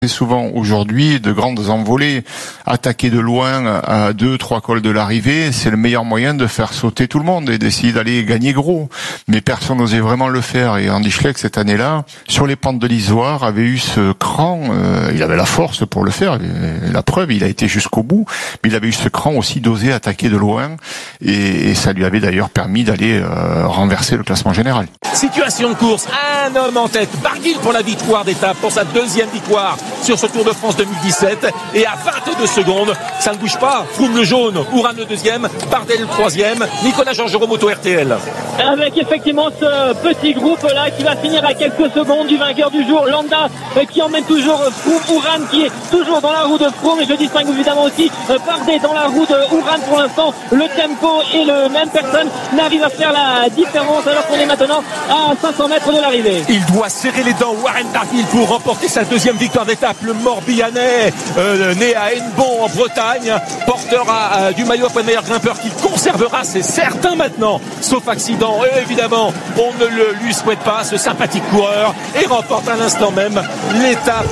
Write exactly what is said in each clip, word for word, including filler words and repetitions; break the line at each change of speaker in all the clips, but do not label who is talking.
C'est souvent aujourd'hui de grandes envolées. Attaquer de loin à deux, trois cols de l'arrivée, c'est le meilleur moyen de faire sauter tout le monde et d'essayer d'aller gagner gros. Mais personne n'osait vraiment le faire. Et Andy Schleck, cette année-là, sur les pentes de l'Izoard, avait eu ce cran. Euh, il avait la force pour le faire. La preuve, il a été jusqu'au bout. Mais il avait eu ce cran aussi d'oser attaquer de loin. Et, et ça lui avait d'ailleurs permis d'aller euh, renverser le classement général.
Situation de course, un homme en tête. Barguil pour la victoire d'étape, pour sa deuxième victoire sur ce Tour de France deux mille dix-sept. Et à vingt-deux secondes, ça ne bouge pas. Froome le jaune, Oran le deuxième, Bardet le troisième, Nicolas Georgerot auto R T L.
Avec effectivement ce petit groupe là qui va finir à quelques secondes du vainqueur du jour, Landa qui emmène toujours Froome, Oran qui est toujours dans la roue de Froome, et je distingue évidemment aussi Bardet dans la roue de Oran. Pour l'instant, le tempo est le même, personne n'arrive à faire la différence alors qu'on est maintenant à cinq cents mètres de l'arrivée.
Il doit serrer les dents, Warren Barguil, pour remporter sa deuxième victoire d'étape. Le Morbihanais, euh, né à Hennebont en Bretagne, porteur à, à, du maillot après le meilleur grimpeur, qu'il conservera, c'est certain maintenant, sauf accident. Et évidemment, on ne le lui souhaite pas, ce sympathique coureur, et remporte à l'instant même l'étape.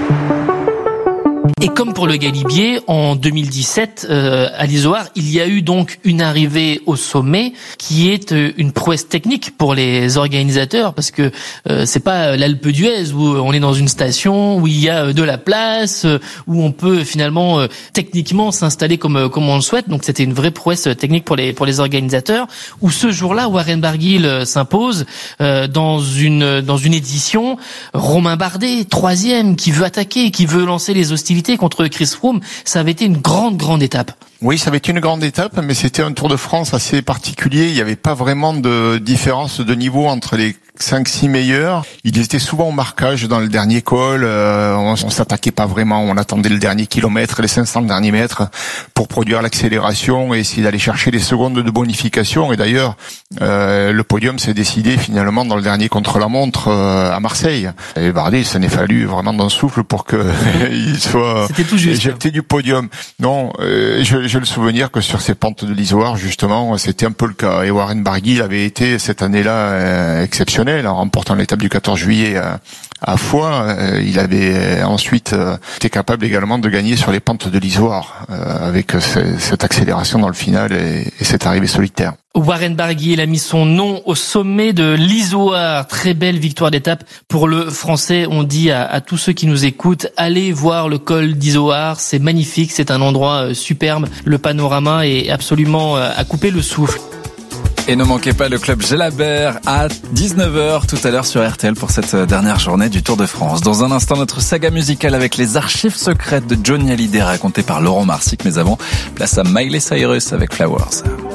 Et comme pour le Galibier, en deux mille dix-sept, euh, à l'Izoard, il y a eu donc une arrivée au sommet qui est euh, une prouesse technique pour les organisateurs, parce que euh, c'est pas l'Alpe d'Huez où on est dans une station où il y a de la place, euh, où on peut finalement euh, techniquement s'installer comme comme on le souhaite. Donc c'était une vraie prouesse technique pour les pour les organisateurs. Où ce jour-là, Warren Barguil euh, s'impose euh, dans une dans une édition. Romain Bardet, troisième, qui veut attaquer, qui veut lancer les hostilités contre Chris Froome. Ça avait été une grande, grande étape.
Oui, ça avait été une grande étape, mais c'était un Tour de France assez particulier. Il n'y avait pas vraiment de différence de niveau entre les cinq six meilleurs. Ils étaient souvent au marquage dans le dernier col. Euh, on, on s'attaquait pas vraiment. On attendait le dernier kilomètre, les cinq cents derniers mètres pour produire l'accélération et essayer d'aller chercher les secondes de bonification. Et d'ailleurs, euh, le podium s'est décidé finalement dans le dernier contre-la-montre euh, à Marseille. Et Bardet, ça n'est fallu vraiment d'un souffle pour que il soit éjecté du podium. Non, euh, je j'ai le souvenir que sur ces pentes de l'Izoard, justement, c'était un peu le cas. Et Warren Barguil avait été cette année-là euh, exceptionnel en remportant l'étape du quatorze juillet à, à Foix. Euh, il avait ensuite euh, été capable également de gagner sur les pentes de l'Izoard euh, avec euh, cette accélération dans le final et, et cette arrivée solitaire.
Warren Barguil a mis son nom au sommet de l'Izoard. Très belle victoire d'étape pour le Français. On dit à, à tous ceux qui nous écoutent, allez voir le col d'Izoard. C'est magnifique, c'est un endroit superbe. Le panorama est absolument à couper le souffle.
Et ne manquez pas le club Gelabert à dix-neuf heures tout à l'heure sur R T L pour cette dernière journée du Tour de France. Dans un instant, notre saga musicale avec les archives secrètes de Johnny Hallyday racontées par Laurent Marsic. Mais avant, place à Miley Cyrus avec Flowers.